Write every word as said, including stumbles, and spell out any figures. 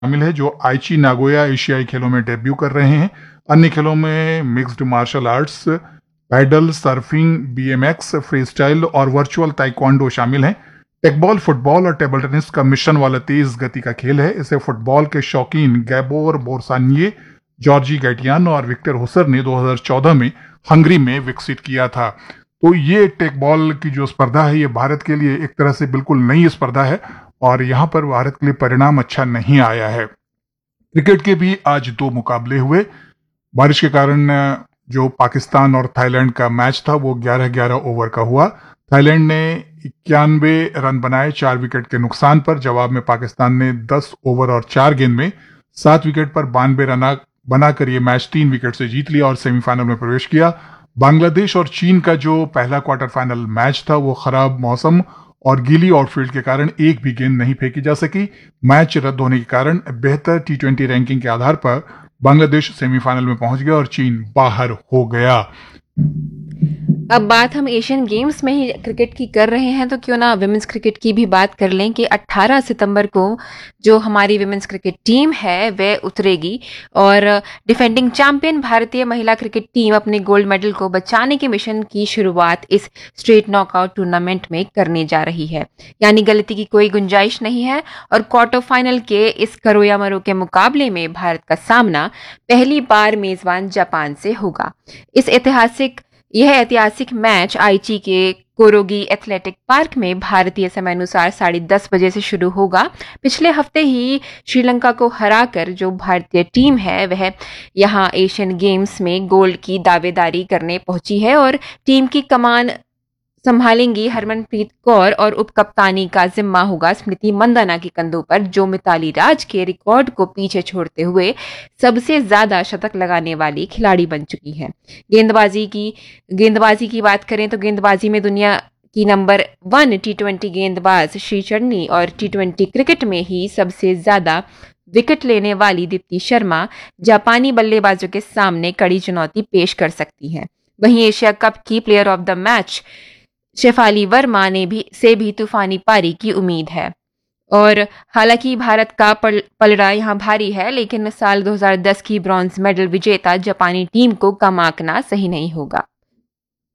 शामिल है जो आइची नागोया एशियाई खेलों में डेब्यू कर रहे हैं। अन्य खेलों में mixed martial arts, pedal, surfing, BMX, freestyle और वर्चुअल ताइक्वांडो शामिल हैं। टेकबॉल फुटबॉल और टेबल टेनिस का मिश्रण वाला तेज गति का खेल है। इसे फुटबॉल के शौकीन गैबोर बोरसानिये, जॉर्जी गैटियान और विक्टर हुसर ने दो हज़ार चौदह में हंगरी में विकसित किया था। तो ये टेकबॉल की जो स्पर्धा है ये भारत के लिए एक तरह से बिल्कुल नई स्पर्धा है और यहाँ पर भारत के लिए परिणाम अच्छा नहीं आया है। क्रिकेट के भी आज दो मुकाबले हुए। बारिश के कारण जो पाकिस्तान और थाईलैंड का मैच था वो ग्यारह ग्यारह ओवर का हुआ। थाईलैंड ने इक्यानवे रन बनाए चार विकेट के नुकसान पर। जवाब में पाकिस्तान ने दस ओवर और चार गेंद में सात विकेट पर बानवे रन बनाकर ये मैच तीन विकेट से जीत लिया और सेमीफाइनल में प्रवेश किया। बांग्लादेश और चीन का जो पहला क्वार्टर फाइनल मैच था वो खराब मौसम और गीली आउटफील्ड के कारण एक भी गेंद नहीं फेंकी जा सकी। मैच रद्द होने के कारण बेहतर टी ट्वेंटी रैंकिंग के आधार पर बांग्लादेश सेमीफाइनल में पहुंच गया और चीन बाहर हो गया। अब बात हम एशियन गेम्स में ही क्रिकेट की कर रहे हैं तो क्यों ना विमेंस क्रिकेट की भी बात कर लें कि अठारह सितंबर को जो हमारी विमेंस क्रिकेट टीम है वह उतरेगी और डिफेंडिंग चैंपियन भारतीय महिला क्रिकेट टीम अपने गोल्ड मेडल को बचाने के मिशन की शुरुआत इस स्ट्रेट नॉकआउट टूर्नामेंट में करने जा रही है। यानी गलती की कोई गुंजाइश नहीं है और क्वार्टर फाइनल के इस करो या मरो के मुकाबले में भारत का सामना पहली बार मेजबान जापान से होगा। इस ऐतिहासिक यह ऐतिहासिक मैच आईची के कोरोगी एथलेटिक पार्क में भारतीय समय अनुसार साढ़े दस बजे से शुरू होगा। पिछले हफ्ते ही श्रीलंका को हराकर जो भारतीय टीम है वह यहां एशियन गेम्स में गोल्ड की दावेदारी करने पहुंची है और टीम की कमान संभालेंगी हरमनप्रीत कौर और उपकप्तानी का जिम्मा होगा स्मृति मंदाना के कंधों पर, जो मिताली राज के रिकॉर्ड को पीछे छोड़ते हुए सबसे ज्यादा शतक लगाने वाली खिलाड़ी बन चुकी है। गेंदबाजी की गेंदबाजी की बात करें तो गेंदबाजी में दुनिया की नंबर वन टी ट्वेंटी गेंदबाज श्री चन्नी और टी ट्वेंटी क्रिकेट में ही सबसे ज्यादा विकेट लेने वाली दीप्ति शर्मा जापानी बल्लेबाजों के सामने कड़ी चुनौती पेश कर सकती हैं। वहीं एशिया कप की player of the match Shefali Verma ने भी से भी तूफानी पारी की उम्मीद है। और हालांकि भारत का पल, पलड़ा यहाँ भारी है, लेकिन साल दो हज़ार दस की ब्रॉन्ज मेडल विजेता जापानी टीम को कम आंकना सही नहीं होगा।